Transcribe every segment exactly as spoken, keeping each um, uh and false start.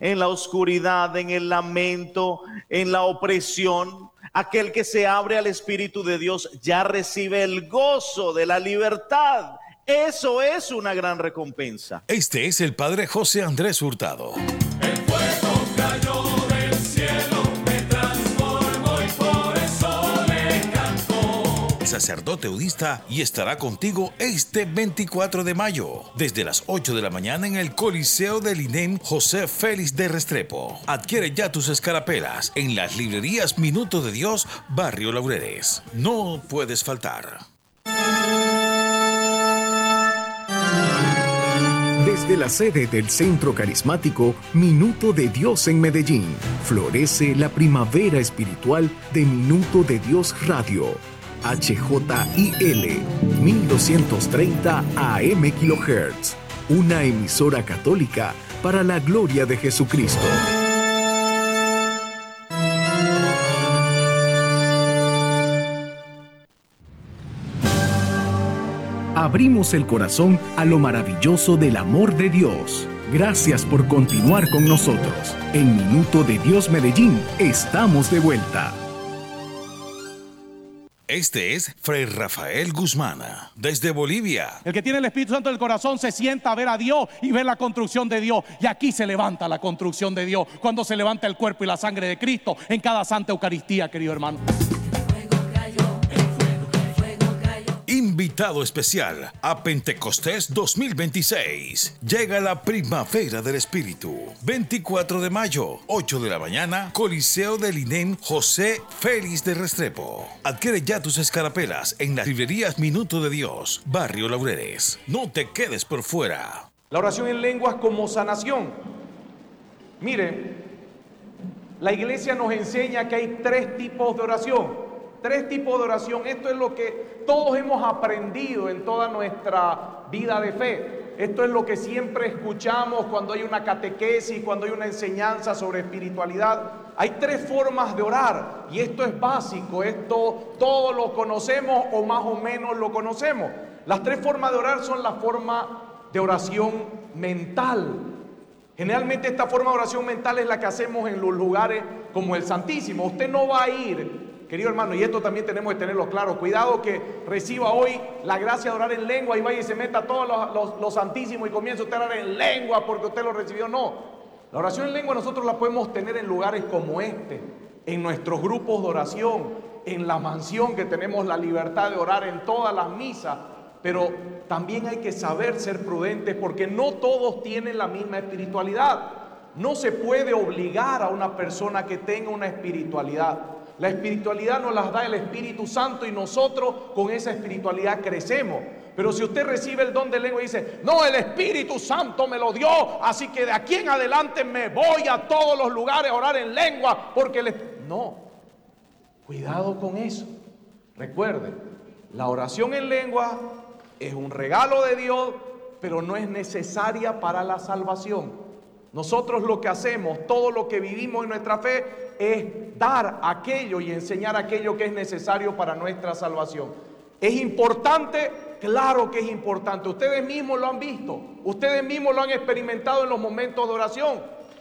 en la oscuridad, en el lamento, en la opresión. Aquel que se abre al Espíritu de Dios ya recibe el gozo de la libertad. Eso es una gran recompensa. Este es el Padre José Andrés Hurtado. El fuego cayó del cielo, me transformó y por eso le canto. Sacerdote udista, y estará contigo este veinticuatro de mayo, desde las ocho de la mañana en el Coliseo del I N E M José Félix de Restrepo. Adquiere ya tus escarapelas en las librerías Minuto de Dios, Barrio Laureles. No puedes faltar. Desde la sede del Centro Carismático Minuto de Dios en Medellín, florece la primavera espiritual de Minuto de Dios Radio. H J I L mil doscientos treinta A M kilohertz, una emisora católica para la gloria de Jesucristo. Abrimos el corazón a lo maravilloso del amor de Dios. Gracias por continuar con nosotros. En Minuto de Dios Medellín, estamos de vuelta. Este es Fray Rafael Guzmán, desde Bolivia. El que tiene el Espíritu Santo en el corazón se sienta a ver a Dios y ver la construcción de Dios. Y aquí se levanta la construcción de Dios, cuando se levanta el cuerpo y la sangre de Cristo en cada Santa Eucaristía, querido hermano. Invitado especial a Pentecostés dos mil veintiséis. Llega la primavera del Espíritu. veinticuatro de mayo, ocho de la mañana, Coliseo del I N E M José Félix de Restrepo. Adquiere ya tus escarapelas en las librerías Minuto de Dios, Barrio Laureles. No te quedes por fuera. La oración en lenguas como sanación. Mire, la iglesia nos enseña que hay tres tipos de oración. Tres tipos de oración. Esto es lo que todos hemos aprendido en toda nuestra vida de fe. Esto es lo que siempre escuchamos cuando hay una catequesis, cuando hay una enseñanza sobre espiritualidad. Hay tres formas de orar y esto es básico. Esto todos lo conocemos o más o menos lo conocemos. Las tres formas de orar son la forma de oración mental. Generalmente esta forma de oración mental es la que hacemos en los lugares como el Santísimo. Usted no va a ir, querido hermano, y esto también tenemos que tenerlo claro. Cuidado que reciba hoy la gracia de orar en lengua y vaya y se meta todos los, los, los santísimos y comience usted a orar en lengua porque usted lo recibió. No, la oración en lengua nosotros la podemos tener en lugares como este, en nuestros grupos de oración, en la mansión que tenemos la libertad de orar en todas las misas. Pero también hay que saber ser prudentes porque no todos tienen la misma espiritualidad. No se puede obligar a una persona que tenga una espiritualidad. La espiritualidad nos la da el Espíritu Santo y nosotros con esa espiritualidad crecemos. Pero si usted recibe el don de lengua y dice, no, el Espíritu Santo me lo dio, así que de aquí en adelante me voy a todos los lugares a orar en lengua, porque el... No, cuidado con eso. Recuerde, la oración en lengua es un regalo de Dios, pero no es necesaria para la salvación. Nosotros lo que hacemos, todo lo que vivimos en nuestra fe, es dar aquello y enseñar aquello que es necesario para nuestra salvación. ¿Es importante? Claro que es importante. Ustedes mismos lo han visto. Ustedes mismos lo han experimentado en los momentos de oración.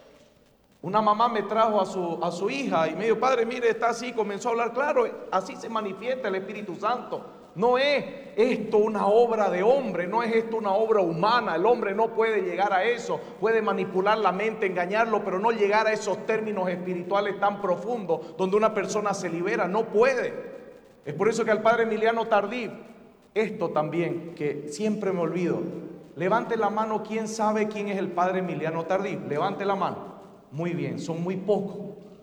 Una mamá me trajo a su, a su hija y me dijo, padre, mire, está así, comenzó a hablar. Claro, así se manifiesta el Espíritu Santo. No es esto una obra de hombre, no es esto una obra humana. El hombre no puede llegar a eso, puede manipular la mente, engañarlo, pero no llegar a esos términos espirituales tan profundos donde una persona se libera, no puede. Es por eso que al padre Emiliano Tardí, esto también, que siempre me olvido, levante la mano, ¿quién sabe quién es el padre Emiliano Tardí? Levante la mano. Muy bien, son muy pocos.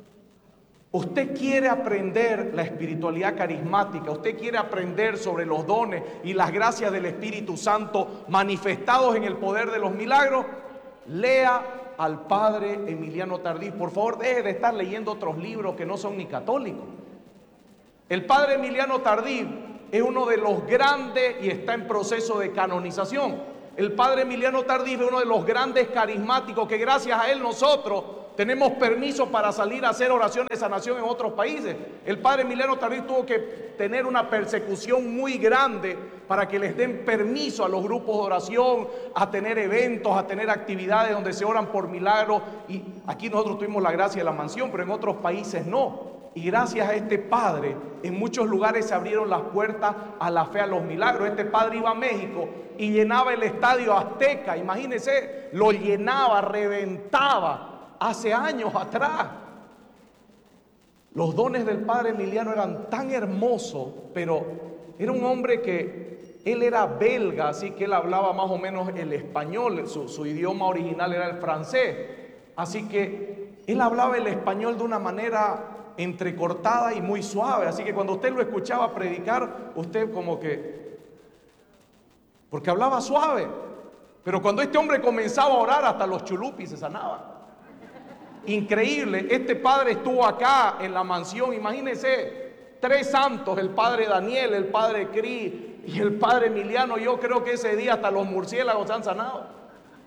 Usted quiere aprender la espiritualidad carismática, usted quiere aprender sobre los dones y las gracias del Espíritu Santo manifestados en el poder de los milagros, lea al padre Emiliano Tardí. Por favor, deje de estar leyendo otros libros que no son ni católicos. El padre Emiliano Tardí es uno de los grandes y está en proceso de canonización. El padre Emiliano Tardí es uno de los grandes carismáticos que gracias a él nosotros tenemos permiso para salir a hacer oraciones de sanación en otros países. El padre Emiliano Tardif tuvo que tener una persecución muy grande para que les den permiso a los grupos de oración, a tener eventos, a tener actividades donde se oran por milagros. Y aquí nosotros tuvimos la gracia de la mansión, pero en otros países no. Y gracias a este padre, en muchos lugares se abrieron las puertas a la fe, a los milagros. Este padre iba a México y llenaba el estadio Azteca, imagínense, lo llenaba, reventaba, hace años atrás. Los dones del padre Emiliano eran tan hermosos, pero era un hombre que, él era belga, así que él hablaba más o menos el español, su, su idioma original era el francés, así que él hablaba el español de una manera entrecortada y muy suave, así que cuando usted lo escuchaba predicar, usted como que, porque hablaba suave, pero cuando este hombre comenzaba a orar, hasta los chulupis se sanaban. Increíble. Este padre estuvo acá en la mansión, imagínense, tres santos, el padre Daniel, el padre Cris y el padre Emiliano. Yo creo que ese día hasta los murciélagos se han sanado.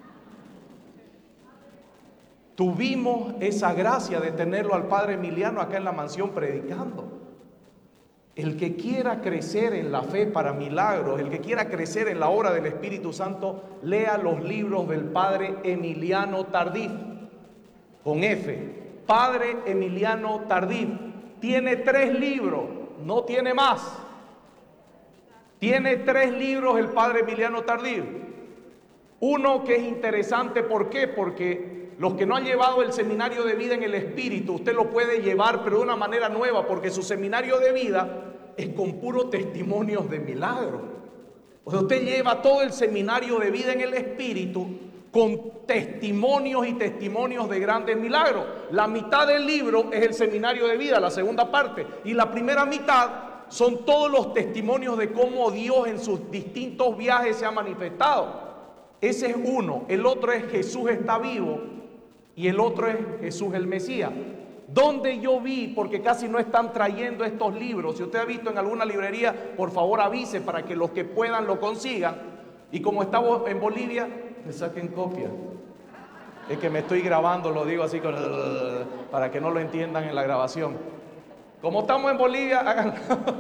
Tuvimos esa gracia de tenerlo al padre Emiliano acá en la mansión predicando. El que quiera crecer en la fe para milagros, el que quiera crecer en la obra del Espíritu Santo, lea los libros del padre Emiliano Tardif, con F, padre Emiliano Tardif. Tiene tres libros, no tiene más. Tiene tres libros el padre Emiliano Tardif. Uno que es interesante, ¿por qué? Porque los que no han llevado el seminario de vida en el Espíritu, usted lo puede llevar, pero de una manera nueva, porque su seminario de vida es con puros testimonios de milagros. O sea, usted lleva todo el seminario de vida en el Espíritu con testimonios y testimonios de grandes milagros. La mitad del libro es el seminario de vida, la segunda parte, y la primera mitad son todos los testimonios de cómo Dios en sus distintos viajes se ha manifestado. Ese es uno. El otro es Jesús está vivo y el otro es Jesús el Mesías. Donde yo vi, porque casi no están trayendo estos libros, si usted ha visto en alguna librería, por favor avise para que los que puedan lo consigan. Y como estamos en Bolivia, me saquen copia. Es que me estoy grabando, lo digo así con, para que no lo entiendan en la grabación. Como estamos en Bolivia, hagan.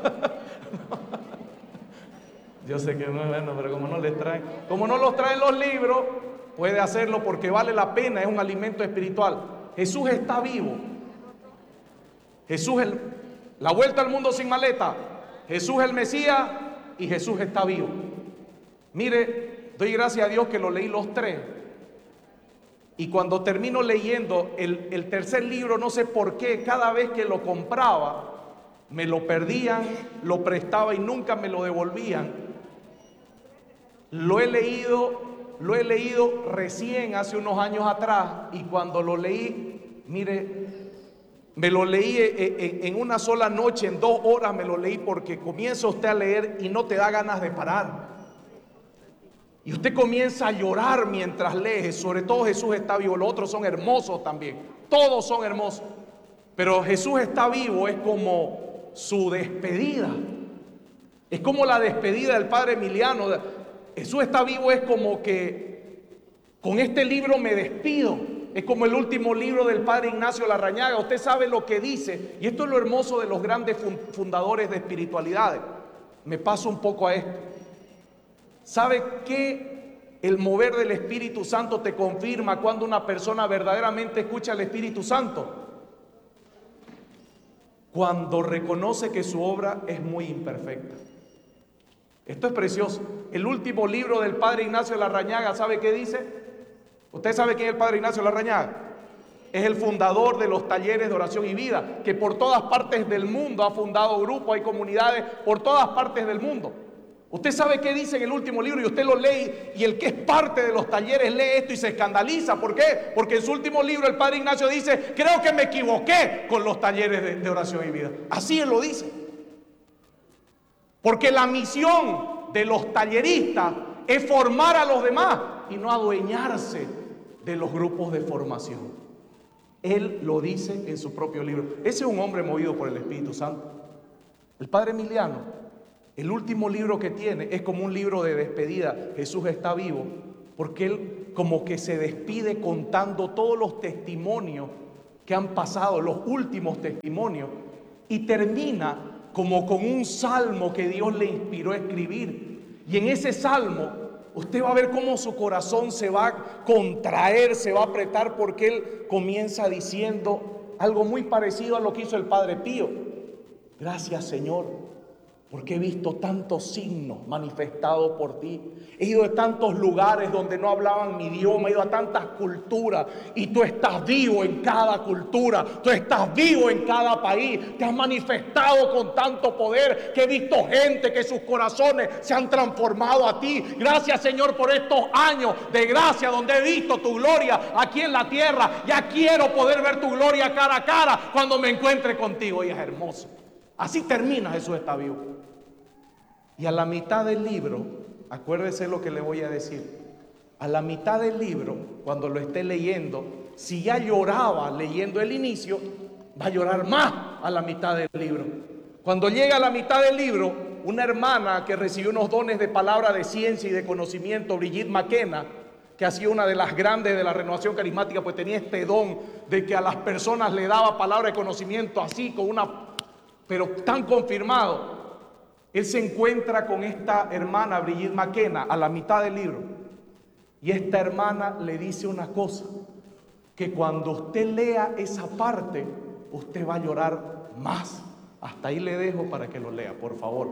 Yo sé que no es bueno, pero como no les traen, como no los traen los libros, puede hacerlo porque vale la pena, es un alimento espiritual. Jesús está vivo. Jesús, el, la vuelta al mundo sin maleta. Jesús el Mesías y Jesús está vivo. Mire, doy gracias a Dios que lo leí los tres. Y cuando termino leyendo el, el tercer libro, no sé por qué, cada vez que lo compraba, me lo perdían, lo prestaba y nunca me lo devolvían. Lo he leído, lo he leído recién hace unos años atrás, y cuando lo leí, mire, me lo leí en, en una sola noche, en dos horas me lo leí, porque comienza usted a leer y no te da ganas de parar. Y usted comienza a llorar mientras lee, sobre todo Jesús está vivo. Los otros son hermosos también, todos son hermosos, pero Jesús está vivo es como su despedida, es como la despedida del padre Emiliano. Jesús está vivo es como que con este libro me despido, es como el último libro del padre Ignacio Larrañaga. Usted sabe lo que dice, y esto es lo hermoso de los grandes fundadores de espiritualidades. Me paso un poco a esto. ¿Sabe qué? El mover del Espíritu Santo te confirma cuando una persona verdaderamente escucha al Espíritu Santo. Cuando reconoce que su obra es muy imperfecta. Esto es precioso. El último libro del padre Ignacio Larrañaga, ¿sabe qué dice? ¿Usted sabe quién es el padre Ignacio Larrañaga? Es el fundador de los talleres de oración y vida, que por todas partes del mundo ha fundado grupos, hay comunidades por todas partes del mundo. Usted sabe qué dice en el último libro y usted lo lee, y el que es parte de los talleres lee esto y se escandaliza. ¿Por qué? Porque en su último libro el padre Ignacio dice: creo que me equivoqué con los talleres de, de oración y vida. Así él lo dice. Porque la misión de los talleristas es formar a los demás y no adueñarse de los grupos de formación. Él lo dice en su propio libro. Ese es un hombre movido por el Espíritu Santo. El padre Emiliano, el último libro que tiene es como un libro de despedida. Jesús está vivo, porque él como que se despide contando todos los testimonios que han pasado, los últimos testimonios, y termina como con un salmo que Dios le inspiró a escribir. Y en ese salmo usted va a ver cómo su corazón se va a contraer, se va a apretar, porque él comienza diciendo algo muy parecido a lo que hizo el Padre Pío. Gracias, Señor, porque he visto tantos signos manifestados por ti. He ido a tantos lugares donde no hablaban mi idioma, he ido a tantas culturas, y tú estás vivo en cada cultura, tú estás vivo en cada país. Te has manifestado con tanto poder que he visto gente que sus corazones se han transformado a ti. Gracias, Señor, por estos años de gracia donde he visto tu gloria aquí en la tierra. Ya quiero poder ver tu gloria cara a cara cuando me encuentre contigo. Y es hermoso. Así termina Jesús está vivo. Y a la mitad del libro, acuérdese lo que le voy a decir. A la mitad del libro, cuando lo esté leyendo, si ya lloraba leyendo el inicio, va a llorar más a la mitad del libro. Cuando llega a la mitad del libro, una hermana que recibió unos dones de palabra de ciencia y de conocimiento, Brigitte McKenna, que ha sido una de las grandes de la renovación carismática, pues tenía este don de que a las personas le daba palabra de conocimiento así, con una, pero tan confirmado. Él se encuentra con esta hermana, Brigitte McKenna, a la mitad del libro. Y esta hermana le dice una cosa, que cuando usted lea esa parte, usted va a llorar más. Hasta ahí le dejo para que lo lea, por favor.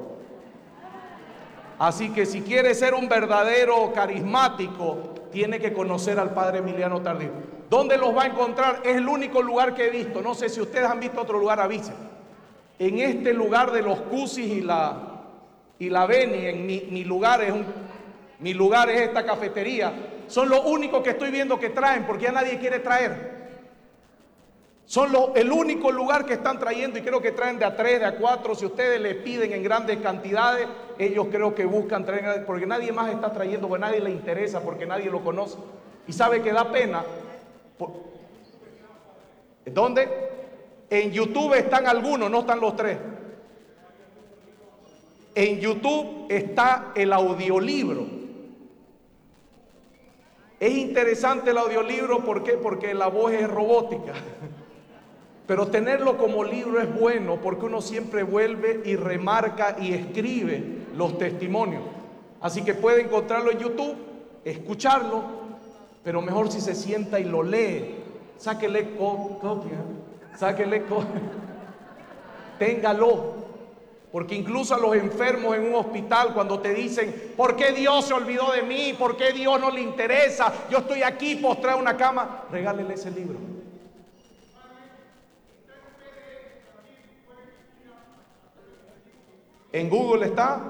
Así que si quiere ser un verdadero carismático, tiene que conocer al Padre Emiliano Tardío. ¿Dónde los va a encontrar? Es el único lugar que he visto. No sé si ustedes han visto otro lugar, avisen. En este lugar de los Cusis y la, y la Beni, en mi, mi lugar es un, mi lugar es esta cafetería. Son los únicos que estoy viendo que traen, porque ya nadie quiere traer. Son lo, el único lugar que están trayendo, y creo que traen de a tres, de a cuatro. Si ustedes les piden en grandes cantidades, ellos creo que buscan traer, porque nadie más está trayendo, porque nadie le interesa, porque nadie lo conoce. Y sabe que da pena. ¿Dónde? En YouTube están algunos, no están los tres. En YouTube está el audiolibro. Es interesante el audiolibro, ¿por qué? Porque la voz es robótica. Pero tenerlo como libro es bueno, porque uno siempre vuelve y remarca y escribe los testimonios. Así que puede encontrarlo en YouTube, escucharlo, pero mejor si se sienta y lo lee. Sáquele copia, sáquele copia, téngalo. Porque incluso a los enfermos en un hospital, cuando te dicen, ¿por qué Dios se olvidó de mí? ¿Por qué Dios no le interesa? Yo estoy aquí postrado en una cama. Regálele ese libro. En Google está.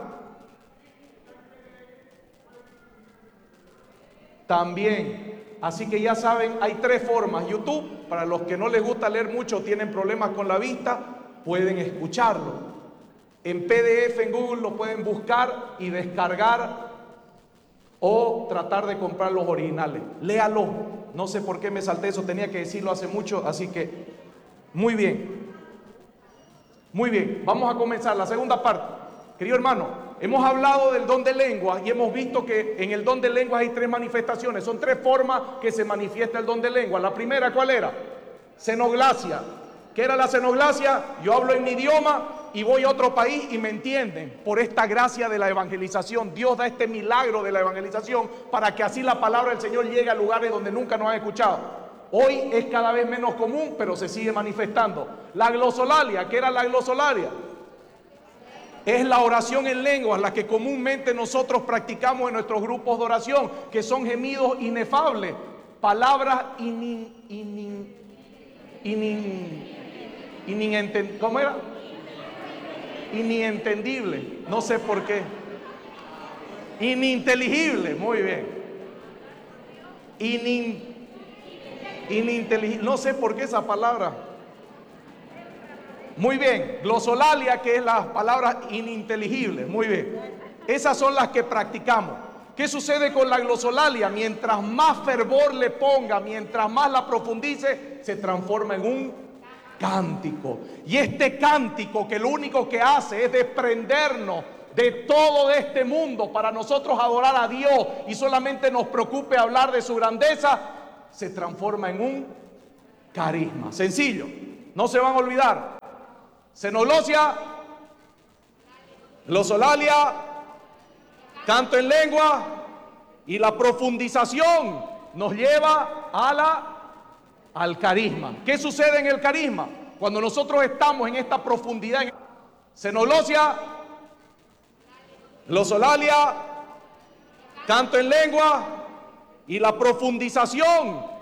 También. Así que ya saben, hay tres formas. YouTube, para los que no les gusta leer mucho, tienen problemas con la vista, pueden escucharlo. En P D F en Google lo pueden buscar y descargar, o tratar de comprar los originales. Léalo. No sé por qué me salté eso, tenía que decirlo hace mucho, así que muy bien. Muy bien, vamos a comenzar la segunda parte. Querido hermano, hemos hablado del don de lenguas y hemos visto que en el don de lenguas hay tres manifestaciones. Son tres formas que se manifiesta el don de lenguas. La primera, ¿cuál era? Xenoglasia. ¿Qué era la xenoglasia? Yo hablo en mi idioma y voy a otro país y me entienden. Por esta gracia de la evangelización, Dios da este milagro de la evangelización para que así la palabra del Señor llegue a lugares donde nunca nos han escuchado. Hoy es cada vez menos común, pero se sigue manifestando. La glosolalia, ¿qué era la glosolalia? Es la oración en lenguas, la que comúnmente nosotros practicamos en nuestros grupos de oración, que son gemidos inefables, palabras inin, inin, inin, inin, ¿cómo era? Ininentendible, no sé por qué. Ininteligible, muy bien. Inin, ininteligible, no sé por qué esa palabra. Muy bien, glosolalia, que es las palabras ininteligibles, muy bien. Esas son las que practicamos. ¿Qué sucede con la glosolalia? Mientras más fervor le ponga, mientras más la profundice, se transforma en un cántico. Y este cántico, que lo único que hace es desprendernos de todo este mundo para nosotros adorar a Dios y solamente nos preocupe hablar de su grandeza, se transforma en un carisma. Sencillo, no se van a olvidar. Xenologia, glosolalia, canto en lengua y la profundización nos lleva a la, al carisma. ¿Qué sucede en el carisma? Cuando nosotros estamos en esta profundidad, xenologia, glosolalia, canto en lengua y la profundización